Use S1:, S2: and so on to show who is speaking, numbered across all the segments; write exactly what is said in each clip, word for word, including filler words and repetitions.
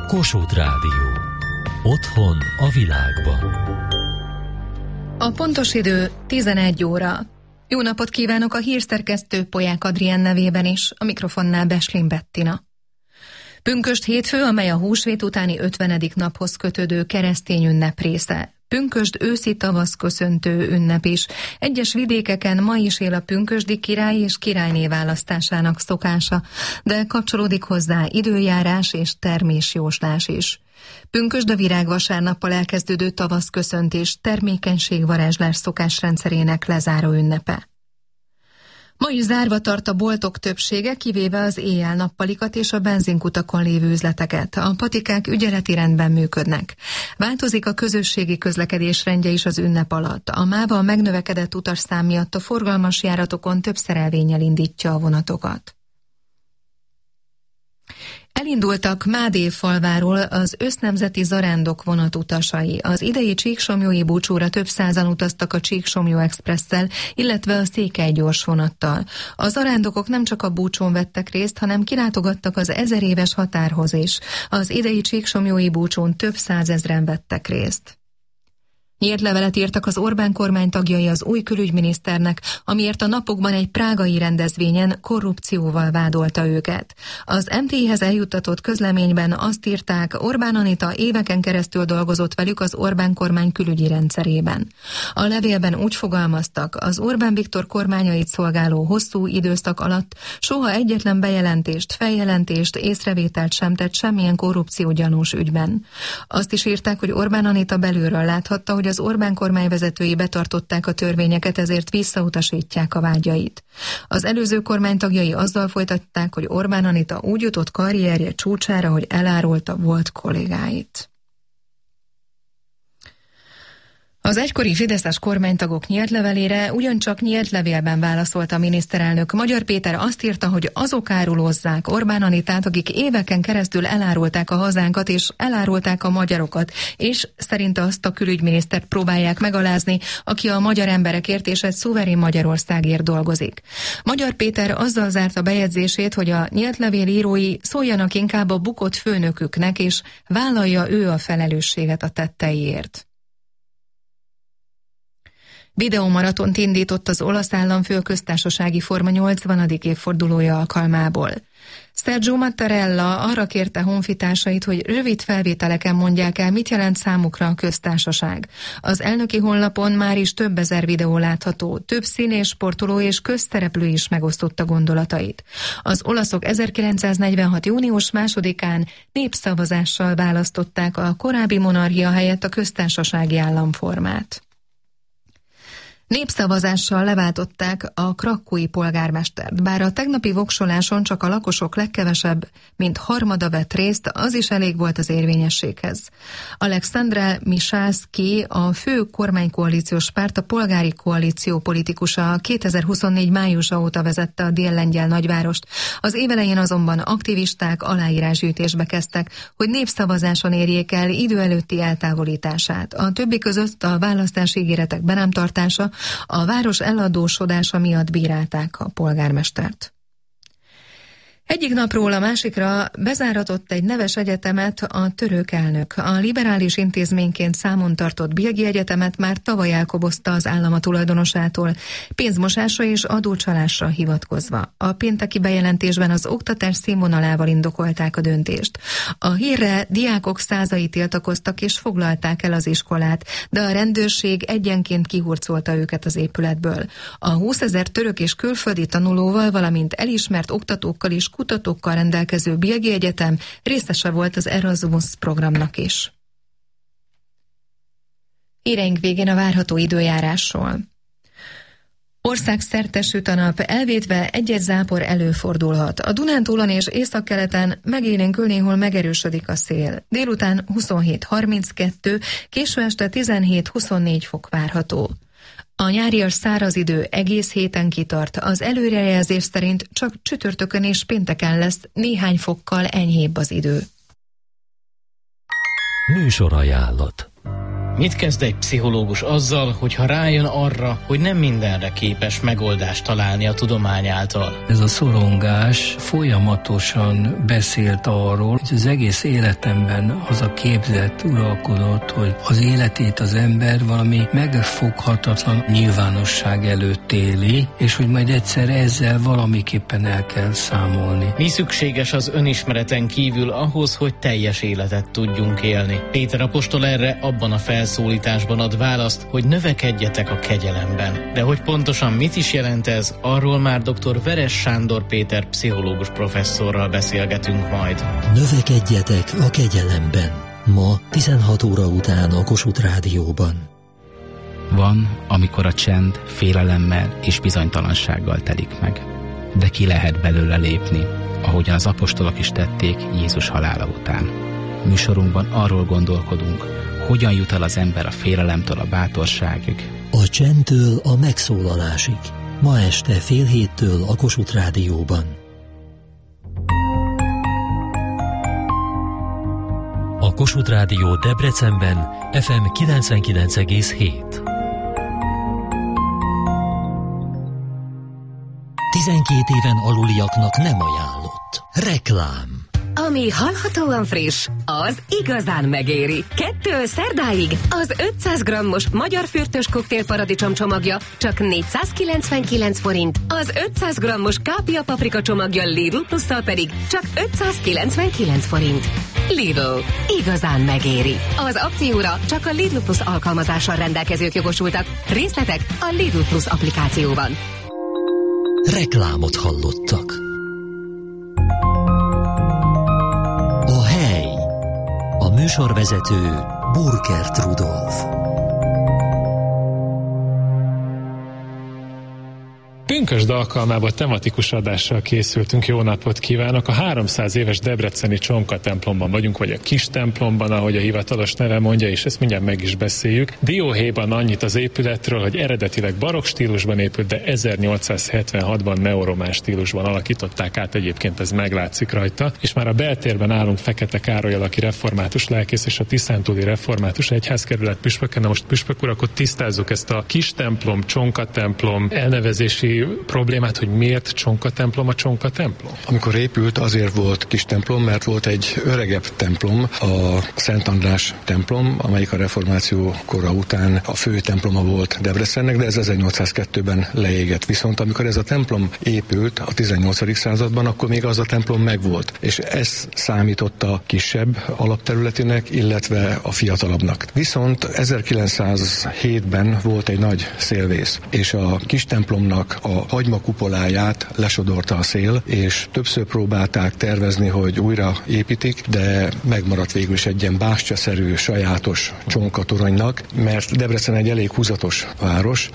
S1: Kossuth Rádió. Otthon a világban.
S2: A pontos idő tizenegy óra. Jó napot kívánok a hírszerkesztő Polyák Adrien nevében is, a mikrofonnál Beslin Bettina. Pünkösd hétfő, amely a húsvét utáni ötvenedik naphoz kötődő keresztény ünnep része. Pünkösd őszi tavasz köszöntő ünnep is. Egyes vidékeken ma is él a pünkösdi király és királyné választásának szokása, de kapcsolódik hozzá időjárás és termésjóslás is. Pünkösd a virágvasárnappal elkezdődő tavasz köszöntés termékenységvarázslás szokásrendszerének lezáró ünnepe. Ma is zárva tart a boltok többsége, kivéve az éjjel-nappalikat és a benzinkutakon lévő üzleteket. A patikák ügyeleti rendben működnek. Változik a közösségi közlekedés rendje is az ünnep alatt. A MÁVA a megnövekedett utasszám miatt a forgalmas járatokon több szerelvénnyel indítja a vonatokat. Elindultak Mádéfalváról az össznemzeti zarándok vonatutasai. Az idei csíksomlyói búcsúra több százan utaztak a Csíksomlyó Expresszel, illetve a Székely gyors vonattal. A zarándokok nem csak a búcsón vettek részt, hanem kilátogattak az ezer éves határhoz is. Az idei csíksomlyói búcsón több százezren vettek részt. Nyílt levelet írtak az Orbán kormány tagjai az új külügyminiszternek, amiért a napokban egy prágai rendezvényen korrupcióval vádolta őket. Az em té i-hez eljuttatott közleményben azt írták, Orbán Anita éveken keresztül dolgozott velük az Orbán kormány külügyi rendszerében. A levélben úgy fogalmaztak, az Orbán Viktor kormányait szolgáló hosszú időszak alatt soha egyetlen bejelentést, feljelentést, észrevételt sem tett semmilyen korrupciógyanús ügyben. Azt is írták, hogy Orbán Anita belülről láthatta, hogy az Orbán kormány vezetői betartották a törvényeket, ezért visszautasítják a vágyait. Az előző kormány tagjai azzal folytatták, hogy Orbán Anita úgy jutott karrierje csúcsára, hogy elárulta volt kollégáit. Az egykori fideszes kormánytagok nyílt levelére ugyancsak nyílt levélben válaszolt a miniszterelnök. Magyar Péter azt írta, hogy azok árulózzák Orbán Anitát, akik éveken keresztül elárulták a hazánkat és elárulták a magyarokat, és szerinte azt a külügyminisztert próbálják megalázni, aki a magyar emberekért és egy szuverén Magyarországért dolgozik. Magyar Péter azzal zárta bejegyzését, hogy a nyílt levél írói szóljanak inkább a bukott főnöküknek, és vállalja ő a felelősséget a tetteiért. Videómaratont indított az olasz államfő a köztársasági forma nyolcvanadik évfordulója alkalmából. Sergio Mattarella arra kérte honfitársait, hogy rövid felvételeken mondják el, mit jelent számukra a köztársaság. Az elnöki honlapon már is több ezer videó látható, több színész, sportoló és közszereplő is megosztotta gondolatait. Az olaszok ezerkilencszáznegyvenhat június másodikán népszavazással választották a korábbi monarchia helyett a köztársasági államformát. Népszavazással leváltották a krakkói polgármestert. Bár a tegnapi voksoláson csak a lakosok legkevesebb, mint harmada vett részt, az is elég volt az érvényességhez. Aleksandra Misalszki, a fő kormánykoalíciós párt, a polgári koalíció politikusa, kétezer-huszonnégy májusa óta vezette a dél-lengyel nagyvárost. Az évelején azonban aktivisták aláírásgyűjtésbe kezdtek, hogy népszavazáson érjék el idő előtti eltávolítását. A többi között a választási ígéretek be nem tartása, a város eladósodása miatt bírálták a polgármestert. Egyik napról a másikra bezáratott egy neves egyetemet a török elnök. A liberális intézményként számon tartott Bilgi Egyetemet már tavaly elkobozta az állam a tulajdonosától, pénzmosásra és adócsalásra hivatkozva. A pénteki bejelentésben az oktatás színvonalával indokolták a döntést. A hírre diákok százai tiltakoztak és foglalták el az iskolát, de a rendőrség egyenként kihurcolta őket az épületből. A húszezer török és külföldi tanulóval, valamint elismert oktatókkal és kutatókkal rendelkező Bilgi Egyetem részese volt az Erasmus programnak is. Híreink végén a várható időjárásról. Országszerte süt a nap, elvétve egy-egy zápor előfordulhat. A Dunántúlon és északkeleten megélénkül, néhol megerősödik a szél. Délután huszonhét harminckettő, késő este tizenhét-huszonnégy fok várható. A nyárias száraz idő egész héten kitart, az előrejelzés szerint csak csütörtökön és pénteken lesz néhány fokkal enyhébb az idő.
S1: Műsorajánlat.
S3: Mit kezd egy pszichológus azzal, hogyha rájön arra, hogy nem mindenre képes megoldást találni a tudomány által?
S4: Ez a szorongás folyamatosan beszélt arról, hogy az egész életemben az a képzet uralkodott, hogy az életét az ember valami megfoghatatlan nyilvánosság előtt éli, és hogy majd egyszer ezzel valamiképpen el kell számolni.
S3: Mi szükséges az önismereten kívül ahhoz, hogy teljes életet tudjunk élni? Péter apostol erre abban a felszólításban ad választ, hogy növekedjetek a kegyelemben. De hogy pontosan mit is jelent ez, arról már dr. Veres Sándor Péter pszichológus professzorral beszélgetünk majd.
S1: Növekedjetek a kegyelemben. Ma tizenhat óra után a Kossuth Rádióban.
S5: Van, amikor a csend félelemmel és bizonytalansággal telik meg. De ki lehet belőle lépni, ahogyan az apostolok is tették Jézus halála után. Műsorunkban arról gondolkodunk, hogyan jut el az ember a félelemtől a bátorságig.
S1: A csendtől a megszólalásig. Ma este fél héttől a Kossuth Rádióban. A Kossuth Rádió Debrecenben ef em kilencvenkilenc egész hét. tizenkét éven aluliaknak nem ajánlott. Reklám.
S6: Ami hallhatóan friss, az igazán megéri. Kettől szerdáig az ötszáz grammos magyar fürtös koktél paradicsom csomagja csak négyszázkilencvenkilenc forint, az ötszáz grammos kápia paprika csomagja Lidl Plusszal pedig csak ötszázkilencvenkilenc forint. Lidl. Igazán megéri. Az akcióra csak a Lidl Plus alkalmazással rendelkezők jogosultak. Részletek a Lidl Plus applikációban.
S1: Reklámot hallottak. A hely. A műsorvezető Burkert Rudolf.
S7: Pünkösd alkalmából tematikus adással készültünk. Jó napot kívánok! A háromszáz éves debreceni Csonka templomban vagyunk, vagy a kis templomban, ahogy a hivatalos neve mondja, és ezt mindjárt meg is beszéljük. Dióhéjban annyit az épületről, hogy eredetileg barokk stílusban épült, de ezernyolcszázhetvenhatban neoromán stílusban alakították át, egyébként ez meglátszik rajta, és már a beltérben állunk Fekete Károlyal, aki református lelkész, és a tiszántúli református egyházkerület püspöke. Na most püspök úr, akkor tisztázzuk ezt a kis templom, Csonka templom elnevezési problémát, hogy miért Csonka templom a Csonka templom?
S8: Amikor épült, azért volt kis templom, mert volt egy öregebb templom, a Szent András templom, amelyik a reformáció kora után a fő temploma volt Debrecennek, de ez ezernyolcszázkettőben leégett. Viszont amikor ez a templom épült a tizennyolcadik században, akkor még az a templom megvolt. És ez számította kisebb alapterületének, illetve a fiatalabbnak. Viszont ezerkilencszázhétben volt egy nagy szélvész, és a kis templomnak a hagyma kupoláját lesodorta a szél, és többször próbálták tervezni, hogy újra építik, de megmaradt végül is egy ilyen bástyaszerű, sajátos csonkatoronynak, mert Debrecen egy elég húzatos város.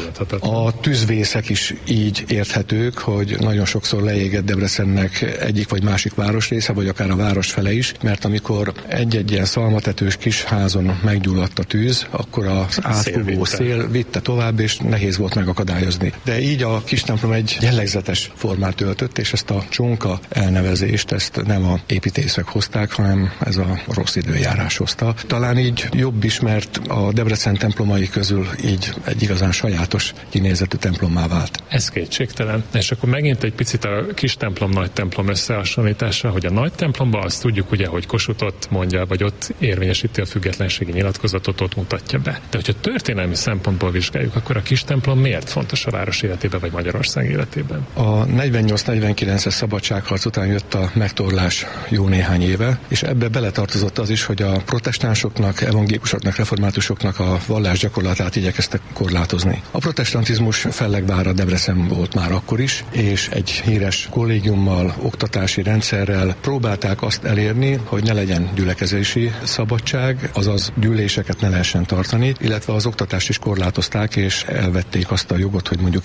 S8: A tűzvészek is így érthetők, hogy nagyon sokszor leégett Debrecennek egyik vagy másik városrésze, vagy akár a város fele is, mert amikor egy-egy ilyen szalmatetős kis házon meggyulladt a tűz, akkor az átfúvó szél vitte tovább, és nehéz volt megakadályozni. De így a kis templom egy jellegzetes formát öltött, és ezt a Csonka elnevezést, ezt nem a építészek hozták, hanem ez a rossz időjárás hozta. Talán így jobb is, mert a Debrecen templomai közül így egy igazán sajátos kinézetű templommá vált.
S7: Ez kétségtelen. És akkor megint egy picit a kis templom, nagy templom összehasonlítása, hogy a nagy templomban azt tudjuk ugye, hogy Kossuthot mondja, vagy ott érvényesíti a függetlenségi nyilatkozatot, ott mutatja be. De hogyha történelmi szempontból vizsgáljuk, akkor a kis templom miért fontos a város életében, vagy Magyarország életében?
S8: A negyvennyolc negyvenkilences szabadságharc után jött a megtorlás jó néhány éve, és ebbe beletartozott az is, hogy a protestánsoknak, evangélikusoknak, reformátusoknak a vallás gyakorlatát igyekeztek korlátozni. A protestantizmus fellegvára Debrecen volt már akkor is, és egy híres kollégiummal, oktatási rendszerrel próbálták azt elérni, hogy ne legyen gyülekezési szabadság, azaz gyűléseket ne lehessen tartani, illetve az oktatást is korlátozták, és elvették azt a jogot, hogy mondjuk érettségi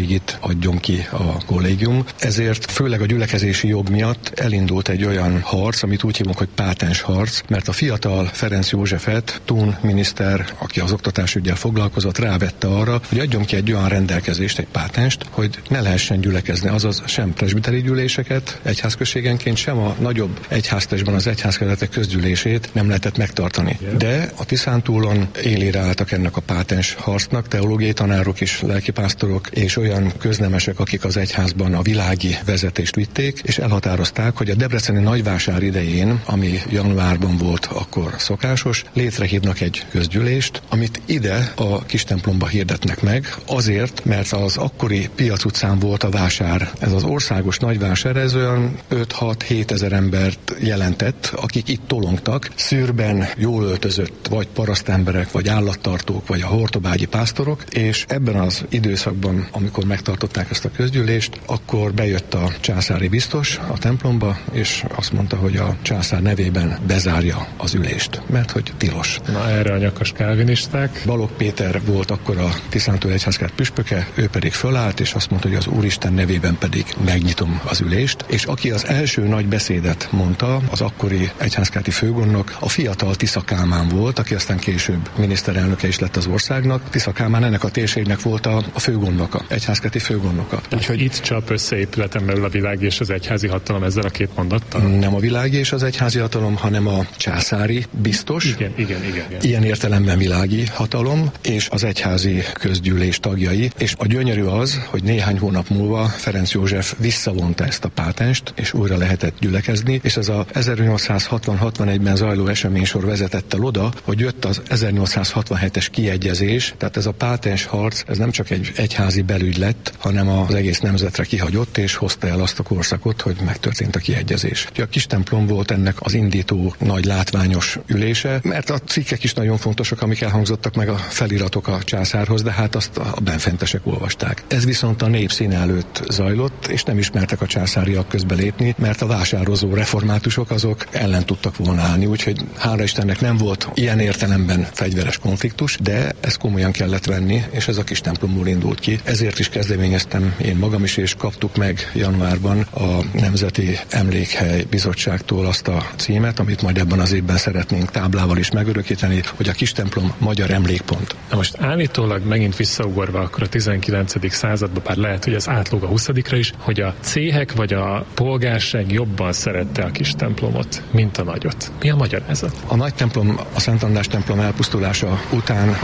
S8: segítségit adjon ki a kollégium. Ezért főleg a gyülekezési jog miatt elindult egy olyan harc, amit úgy hívunk, hogy pátens harc, mert a fiatal Ferenc Józsefet Thun miniszter, aki az oktatásüggyel foglalkozott, rávette arra, hogy adjon ki egy olyan rendelkezést, egy pátenst, hogy ne lehessen gyülekezni, azaz sem presbiteri gyűléseket egyházközségenként, sem a nagyobb egyháztestben az egyházkerületek közgyűlését nem lehetett megtartani. De a Tiszántúlon élére álltak ennek a pátens harcnak, teológiai tanárok is, lelkipásztorok és olyan köznemesek, akik az egyházban a világi vezetést vitték, és elhatározták, hogy a debreceni nagyvásár idején, ami januárban volt akkor szokásos, létrehívnak egy közgyűlést, amit ide a kis templomba hirdetnek meg, azért, mert az akkori Piac utcán volt a vásár. Ez az országos nagyvásár, ez olyan öt-hat-hét ezer embert jelentett, akik itt tolongtak, szürben jól öltözött, vagy parasztemberek, vagy állattartók, vagy a hortobágyi pásztorok, és ebben az időszakban, amikor megtartották ezt a közgyűlést, akkor bejött a császári biztos a templomba, és azt mondta, hogy a császár nevében bezárja az ülést, mert hogy tilos.
S7: Na erre a nyakas kálvinisták.
S8: Balogh Péter volt akkor a Tiszántúli egyházkert püspöke, ő pedig fölállt, és azt mondta, hogy az Úristen nevében pedig megnyitom az ülést, és aki az első nagy beszédet mondta, az akkori egyházkerti főgondnok, a fiatal Tisza Kálmán volt, aki aztán később miniszterelnöke is lett az országnak. Tisza Kálmán ennek a térségnek volt a, a főgondnoka, egyházkerti főgondnoka.
S7: Úgyhogy itt csap össze épületen belül a világi és az egyházi hatalom ezzel a két mondattal?
S8: Nem a világi és az egyházi hatalom, hanem a császári biztos.
S7: Igen, igen, igen, igen.
S8: Ilyen értelemben világi hatalom, és az egyházi közgyűlés tagjai. És a gyönyörű az, hogy néhány hónap múlva Ferenc József visszavonta ezt a pátenst, és újra lehetett gyülekezni, és ez a ezernyolcszázhatvan-hatvanegyben zajló eseménysor vezetett el oda, hogy jött az ezernyolcszázhatvanhetes kiegyezés, tehát ez a pátens harc, ez nem csak egy egyházi belügy lett, hanem az egész nemzetre kihagyott, és hozta el azt a korszakot, hogy megtörtént a kiegyezés. A kis templom volt ennek az indító nagy látványos ülése, mert a cikkek is nagyon fontosak, amik elhangzottak, meg a feliratok a császárhoz, de hát azt a benfentesek olvasták. Ez viszont a népszín előtt zajlott, és nem ismertek a császáriak közbelépni, mert a vásározó reformátusok azok ellen tudtak volna állni, úgyhogy hála Istennek nem volt ilyen értelemben fegyveres konfliktus, de ezt komolyan kellett venni, és ez a kis templomból indult ki. Ezért is kezdeményeztem én magam is, és kaptuk meg januárban a Nemzeti Emlékhely Bizottságtól azt a címet, amit majd ebben az évben szeretnénk táblával is megörökíteni, hogy a kis templom magyar emlékpont.
S7: Na most állítólag megint visszaugorva akkor a tizenkilencedik századba, bár lehet, hogy ez átlóg a huszadikra is, hogy a céhek vagy a polgárság jobban szerette a kis templomot, mint a nagyot. Mi a magyarázat?
S8: A nagy templom, a Szent András templom elpusztulása után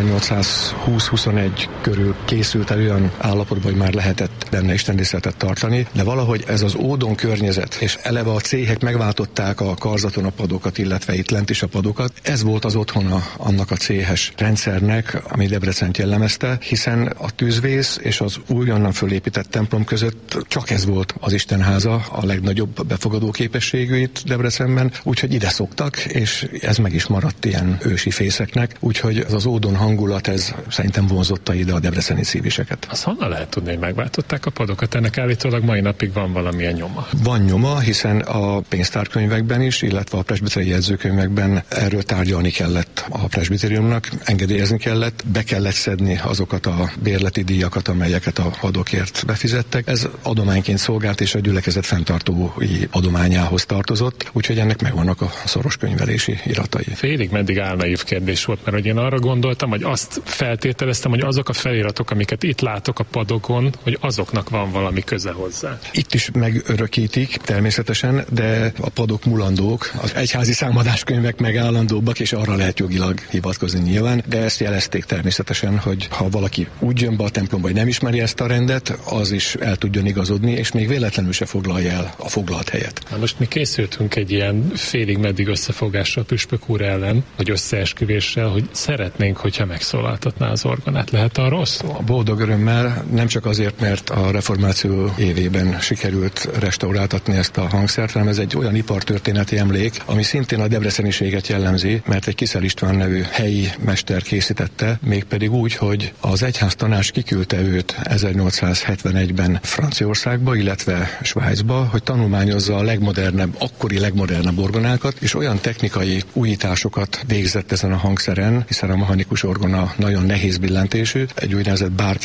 S8: ezernyolcszázhúsz-huszonegy körül készült el olyan állapotban, hogy már lehetett benne istentiszteletet tartani, de valahogy ez az ódon környezet, és eleve a céhek megváltották a karzaton a padokat, illetve itt lent is a padokat. Ez volt az otthona annak a céhes rendszernek, ami Debrecent jellemezte, hiszen a tűzvész és az újonnan fölépített templom között csak ez volt az Istenháza, a legnagyobb befogadó képességű itt Debrecenben, úgyhogy ide szoktak, és ez meg is maradt ilyen ősi fészeknek, úgyhogy ez az ódon hangulat, ez szerintem vonzotta ide a debreceni szíviseket.
S7: Azt honnan lehet tudni, hogy megváltották a padokat? Ennek állítólag mai napig van valamilyen nyoma.
S8: Van nyoma, hiszen a pénztárkönyvekben is, illetve a presbiteri jegyzőkönyvekben erről tárgyalni kellett a presbitériumnak, engedélyezni kellett, be kellett szedni azokat a bérleti díjakat, amelyeket a padokért befizettek. Ez adományként szolgált, és a gyülekezet fenntartói adományához tartozott, úgyhogy ennek megvannak a szoros könyvelési iratai.
S7: Félig meddig álnaív kérdés volt, mert hogy én arra gondoltam, hogy azt feltételeztem, hogy azok a feliratok, amiket itt látok a padokon, hogy azoknak van valami köze hozzá.
S8: Itt is megörökítik természetesen, de a padok mulandók, az egyházi számadáskönyvek meg állandóbbak, és arra lehet jogilag hivatkozni nyilván, de ezt jelezték természetesen, hogy ha valaki úgy jön be a templomba, hogy nem ismeri ezt a rendet, az is el tudjon igazodni, és még véletlenül se foglalja el a foglalt helyet.
S7: Na most mi készültünk egy ilyen félig meddig összefogással püspök úr ellen, vagy összeesküvéssel, hogy szeretnénk, hogyha megszólaltatná az orgonát. Lehet arról szó?
S8: A boldog örömmel, nem csak azért, mert a reformáció évében sikerült restauráltatni ezt a hangszert, hanem ez egy olyan ipartörténeti emlék, ami szintén a debreceniséget jellemzi, mert egy Kiszel István nevű helyi mester készítette, mégpedig úgy, hogy az egyháztanács kiküldte őt ezernyolcszázhetvenegyben Franciaországba, illetve Svájcba, hogy tanulmányozza a legmodernebb, akkori legmodernebb orgonákat, és olyan technikai újításokat végzett ezen a hangszeren, hiszen a mechanikus orgona nagyon nehéz billentésű, egy úgynevezett Barker emeltyű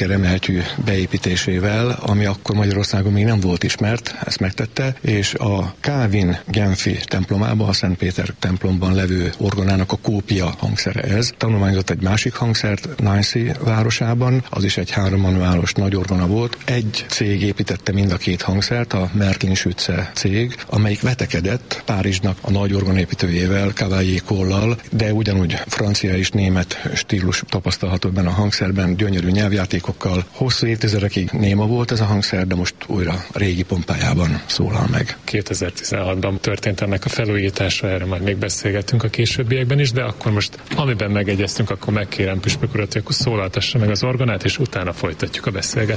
S8: betű beépítésével, ami akkor Magyarországon még nem volt ismert, ezt megtette, és a Calvin Genfi templomában, a Szent Péter templomban levő orgonának a kópia hangszere ez. Tanulmányozott egy másik hangszert Nancy városában, az is egy hárommanuálos nagy orgona volt. Egy cég építette mind a két hangszert, a Märklin Schütze cég, amelyik vetekedett Párizsnak a nagy orgonépítőjével, Cavalier Collal, de ugyanúgy francia és német stílus tapasztalható ebben a hangszerben, gyönyörű nyelvjátékokkal. Hosszú évtizedekig néma volt ez a hangszer, de most újra a régi pompájában szólal meg.
S7: kétezer-tizenhatban történt ennek a felújítása, erre majd még beszélgetünk a későbbiekben is, de akkor most, amiben megegyeztünk, akkor megkérem Püspök urat, hogy akkor szólaltassa meg az orgonát, és utána folytatjuk a beszélgetést.